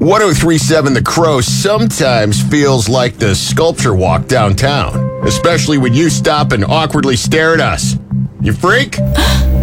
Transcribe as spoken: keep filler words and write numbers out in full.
ten thirty-seven The Crow sometimes feels like the sculpture walk downtown, especially when you stop and awkwardly stare at us. You freak?